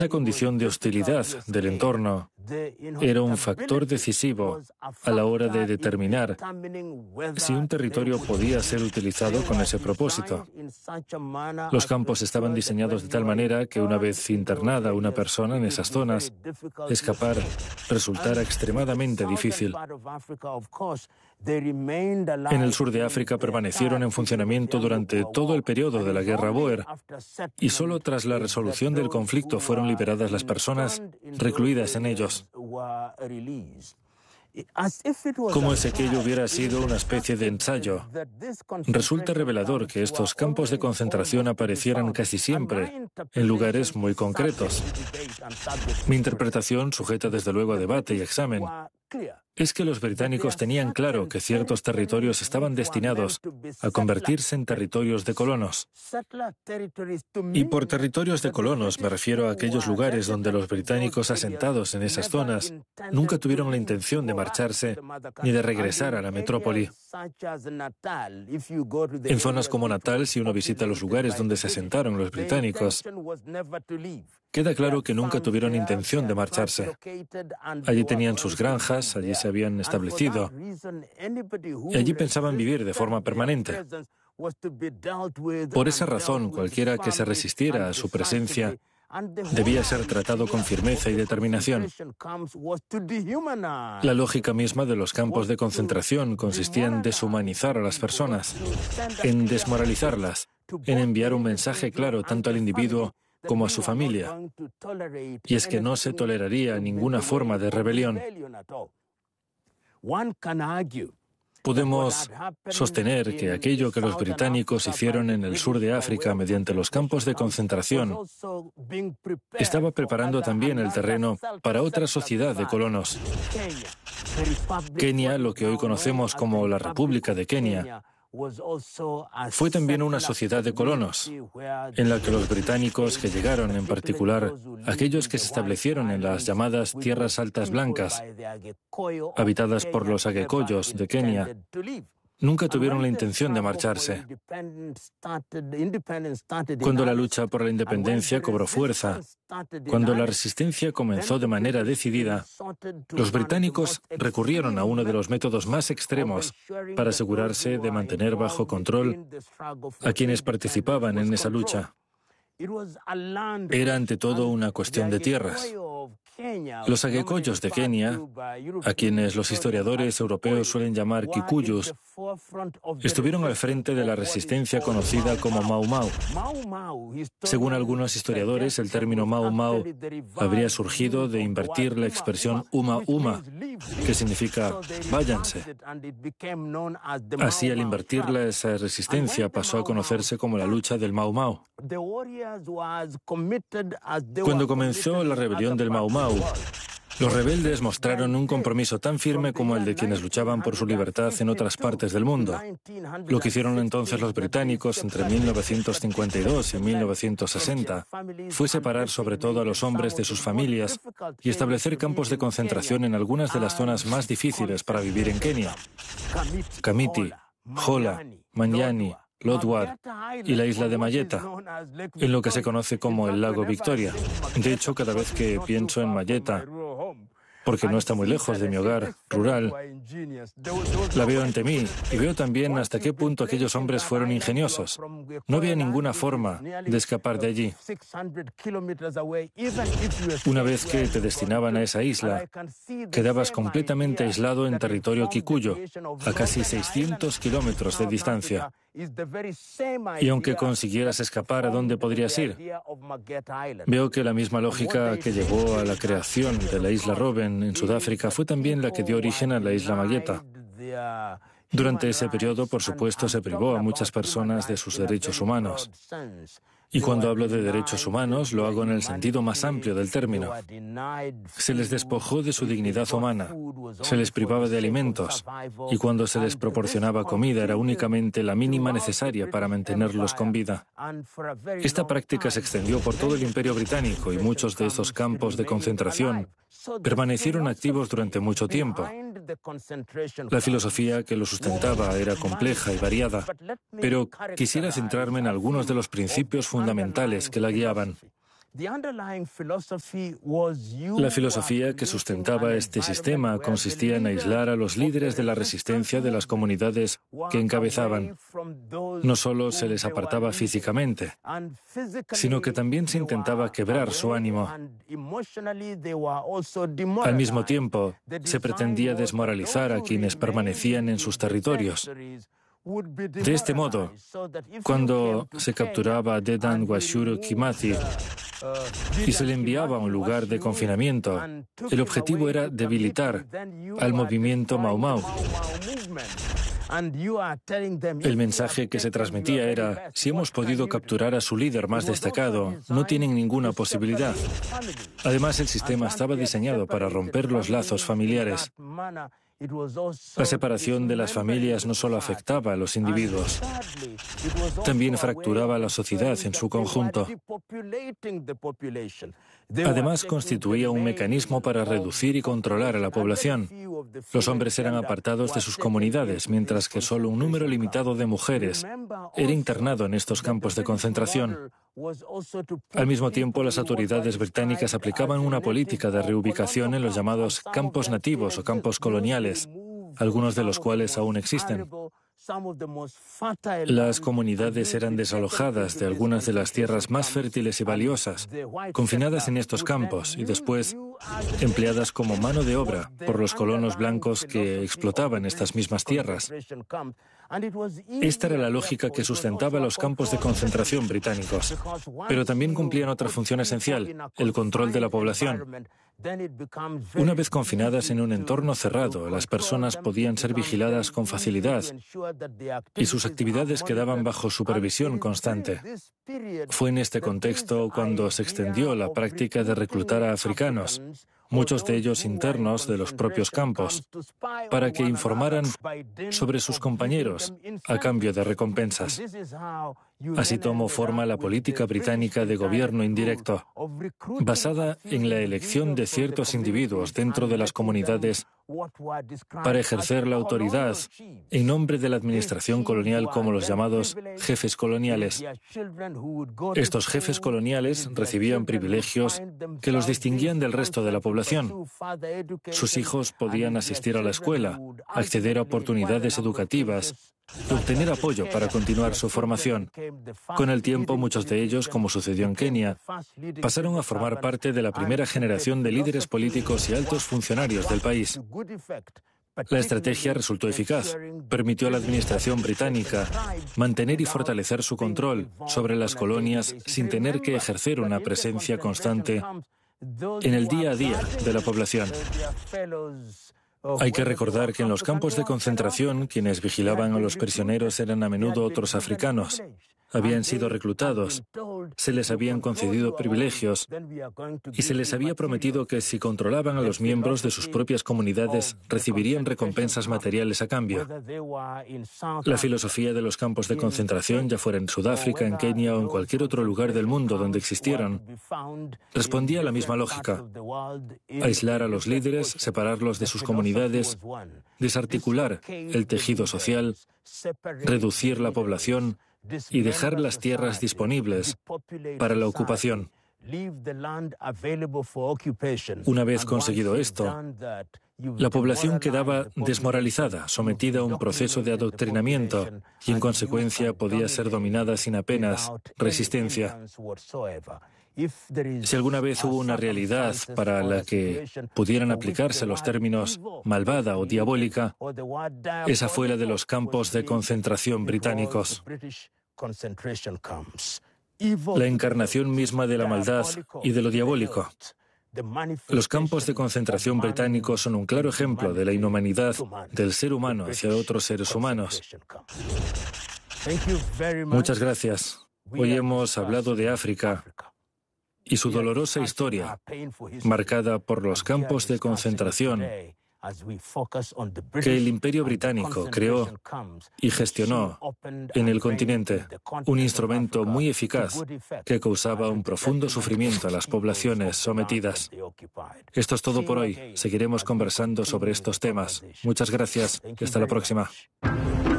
La condición de hostilidad del entorno era un factor decisivo a la hora de determinar si un territorio podía ser utilizado con ese propósito. Los campos estaban diseñados de tal manera que una vez internada una persona en esas zonas, escapar resultara extremadamente difícil. En el sur de África permanecieron en funcionamiento durante todo el periodo de la Guerra Bóer y solo tras la resolución del conflicto fueron liberadas las personas recluidas en ellos. Como si aquello hubiera sido una especie de ensayo. Resulta revelador que estos campos de concentración aparecieran casi siempre en lugares muy concretos. Mi interpretación, sujeta desde luego a debate y examen, es que los británicos tenían claro que ciertos territorios estaban destinados a convertirse en territorios de colonos. Y por territorios de colonos me refiero a aquellos lugares donde los británicos asentados en esas zonas nunca tuvieron la intención de marcharse ni de regresar a la metrópoli. En zonas como Natal, si uno visita los lugares donde se asentaron los británicos, queda claro que nunca tuvieron intención de marcharse. Allí tenían sus granjas, allí se habían establecido y allí pensaban vivir de forma permanente. Por esa razón, cualquiera que se resistiera a su presencia debía ser tratado con firmeza y determinación. La lógica misma de los campos de concentración consistía en deshumanizar a las personas, en desmoralizarlas, en enviar un mensaje claro tanto al individuo como a su familia. Y es que no se toleraría ninguna forma de rebelión. Podemos sostener que aquello que los británicos hicieron en el sur de África mediante los campos de concentración estaba preparando también el terreno para otra sociedad de colonos. Kenia, lo que hoy conocemos como la República de Kenia, fue también una sociedad de colonos, en la que los británicos que llegaron, en particular aquellos que se establecieron en las llamadas Tierras Altas Blancas, habitadas por los aguecoyos de Kenia, nunca tuvieron la intención de marcharse. Cuando la lucha por la independencia cobró fuerza, cuando la resistencia comenzó de manera decidida, los británicos recurrieron a uno de los métodos más extremos para asegurarse de mantener bajo control a quienes participaban en esa lucha. Era ante todo una cuestión de tierras. Los aguecoyos de Kenia, a quienes los historiadores europeos suelen llamar kikuyus, estuvieron al frente de la resistencia conocida como Mau Mau. Según algunos historiadores, el término Mau Mau habría surgido de invertir la expresión Uma Uma, que significa váyanse. Así, al invertirla, esa resistencia pasó a conocerse como la lucha del Mau Mau. Cuando comenzó la rebelión del Mau Mau, los rebeldes mostraron un compromiso tan firme como el de quienes luchaban por su libertad en otras partes del mundo. Lo que hicieron entonces los británicos entre 1952 y 1960 fue separar sobre todo a los hombres de sus familias y establecer campos de concentración en algunas de las zonas más difíciles para vivir en Kenia: Kamiti, Hola, Manyani, Lodwar y la isla de Mayeta, en lo que se conoce como el lago Victoria. De hecho, cada vez que pienso en Mayeta, porque no está muy lejos de mi hogar rural, la veo ante mí y veo también hasta qué punto aquellos hombres fueron ingeniosos. No había ninguna forma de escapar de allí. Una vez que te destinaban a esa isla, quedabas completamente aislado en territorio kikuyo, a casi 600 kilómetros de distancia. Y aunque consiguieras escapar, ¿a dónde podrías ir? Veo que la misma lógica que llevó a la creación de la isla Robben en Sudáfrica fue también la que dio origen a la isla Mayeta. Durante ese periodo, por supuesto, se privó a muchas personas de sus derechos humanos. Y cuando hablo de derechos humanos, lo hago en el sentido más amplio del término. Se les despojó de su dignidad humana, se les privaba de alimentos, y cuando se les proporcionaba comida era únicamente la mínima necesaria para mantenerlos con vida. Esta práctica se extendió por todo el Imperio Británico y muchos de estos campos de concentración permanecieron activos durante mucho tiempo. La filosofía que lo sustentaba era compleja y variada, pero quisiera centrarme en algunos de los principios fundamentales que la guiaban. La filosofía que sustentaba este sistema consistía en aislar a los líderes de la resistencia de las comunidades que encabezaban. No solo se les apartaba físicamente, sino que también se intentaba quebrar su ánimo. Al mismo tiempo, se pretendía desmoralizar a quienes permanecían en sus territorios. De este modo, cuando se capturaba a Dedan Washuru Kimathi y se le enviaba a un lugar de confinamiento, el objetivo era debilitar al movimiento Mau Mau. El mensaje que se transmitía era: si hemos podido capturar a su líder más destacado, no tienen ninguna posibilidad. Además, el sistema estaba diseñado para romper los lazos familiares. La separación de las familias no solo afectaba a los individuos, también fracturaba a la sociedad en su conjunto. Además, constituía un mecanismo para reducir y controlar a la población. Los hombres eran apartados de sus comunidades, mientras que solo un número limitado de mujeres era internado en estos campos de concentración. Al mismo tiempo, las autoridades británicas aplicaban una política de reubicación en los llamados campos nativos o campos coloniales, algunos de los cuales aún existen. Las comunidades eran desalojadas de algunas de las tierras más fértiles y valiosas, confinadas en estos campos y después empleadas como mano de obra por los colonos blancos que explotaban estas mismas tierras. Esta era la lógica que sustentaba los campos de concentración británicos, pero también cumplían otra función esencial: el control de la población. Una vez confinadas en un entorno cerrado, las personas podían ser vigiladas con facilidad y sus actividades quedaban bajo supervisión constante. Fue en este contexto cuando se extendió la práctica de reclutar a africanos, muchos de ellos internos de los propios campos, para que informaran sobre sus compañeros a cambio de recompensas. Así tomó forma la política británica de gobierno indirecto, basada en la elección de ciertos individuos dentro de las comunidades para ejercer la autoridad en nombre de la administración colonial, como los llamados jefes coloniales. Estos jefes coloniales recibían privilegios que los distinguían del resto de la población. Sus hijos podían asistir a la escuela, acceder a oportunidades educativas y obtener apoyo para continuar su formación. Con el tiempo, muchos de ellos, como sucedió en Kenia, pasaron a formar parte de la primera generación de líderes políticos y altos funcionarios del país. La estrategia resultó eficaz. Permitió a la administración británica mantener y fortalecer su control sobre las colonias sin tener que ejercer una presencia constante en el día a día de la población. Hay que recordar que en los campos de concentración, quienes vigilaban a los prisioneros eran a menudo otros africanos. Habían sido reclutados, se les habían concedido privilegios y se les había prometido que si controlaban a los miembros de sus propias comunidades recibirían recompensas materiales a cambio. La filosofía de los campos de concentración, ya fuera en Sudáfrica, en Kenia o en cualquier otro lugar del mundo donde existieron, respondía a la misma lógica: aislar a los líderes, separarlos de sus comunidades, desarticular el tejido social, reducir la población y dejar las tierras disponibles para la ocupación. Una vez conseguido esto, la población quedaba desmoralizada, sometida a un proceso de adoctrinamiento y, en consecuencia, podía ser dominada sin apenas resistencia. Si alguna vez hubo una realidad para la que pudieran aplicarse los términos malvada o diabólica, esa fue la de los campos de concentración británicos. La encarnación misma de la maldad y de lo diabólico. Los campos de concentración británicos son un claro ejemplo de la inhumanidad del ser humano hacia otros seres humanos. Muchas gracias. Hoy hemos hablado de África y su dolorosa historia, marcada por los campos de concentración que el Imperio Británico creó y gestionó en el continente, un instrumento muy eficaz que causaba un profundo sufrimiento a las poblaciones sometidas. Esto es todo por hoy. Seguiremos conversando sobre estos temas. Muchas gracias y hasta la próxima.